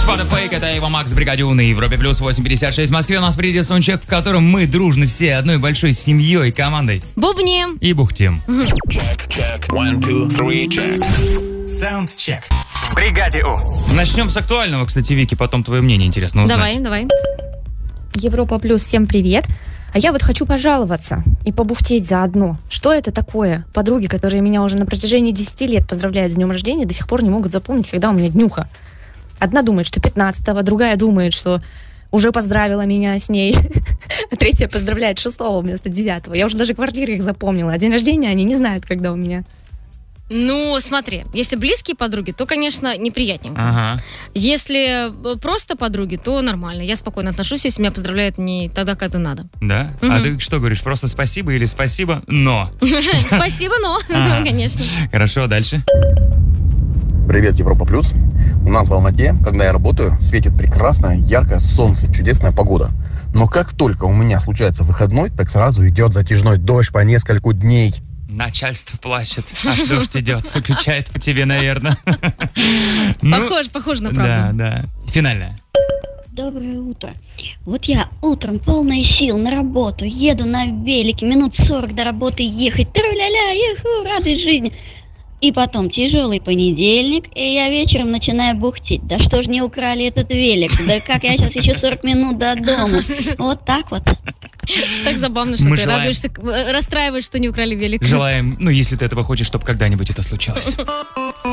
Шпада Фейк, это Эйва Макс в бригаде У на Европе плюс 8:56 в Москве. У нас впереди саундчек, в котором мы дружно все одной большой семьей, командой. Бубним. И бухтим. Check. 1, 2, 3, check. Саундчек. В бригаде У. Начнем с актуального, кстати, Вики, потом твое мнение интересно узнать. Давай. Европа Плюс, всем привет. А я вот хочу пожаловаться и побухтеть заодно. Что это такое? Подруги, которые меня уже на протяжении 10 лет поздравляют с днем рождения, до сих пор не могут запомнить, когда у меня днюха. Одна думает, что 15-го, другая думает, что уже поздравила меня с ней, а третья поздравляет 6-го вместо 9-го. Я уже даже квартиры их запомнила, а день рождения они не знают, когда у меня. Ну, смотри, если близкие подруги, то, конечно, неприятненько. Ага. Если просто подруги, то нормально. Я спокойно отношусь, если меня поздравляют не тогда, когда надо. Да? А ты что говоришь, просто спасибо или спасибо, но? Спасибо, но, конечно. Хорошо, дальше. Привет, Европа Плюс. У нас в Алмате, когда я работаю, светит прекрасное, яркое солнце, чудесная погода. Но как только у меня случается выходной, так сразу идет затяжной дождь по нескольку дней. Начальство плачет, аж дождь идет, скучает по тебе, наверное. Похоже на правду. Да. Финальная. Доброе утро. Вот я утром полная сил на работу, еду на велике, минут 40 до работы ехать, тру-ля-ля, еху, радость жизни. И потом тяжелый понедельник, и я вечером начинаю бухтеть. Да что ж не украли этот велик? Да как я сейчас еще 40 минут до дома? Вот так вот. Так забавно, что Мы ты желаем. радуешься, расстраиваешь, что не украли велик. Желаем, если ты этого хочешь, чтобы когда-нибудь это случилось.